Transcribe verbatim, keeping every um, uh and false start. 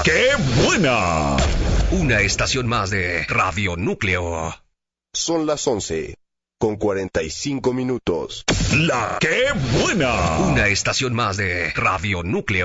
¡Qué buena! Una estación más de Radio Núcleo. Son las once, con cuarenta y cinco minutos. ¡La qué buena! Una estación más de Radio Núcleo.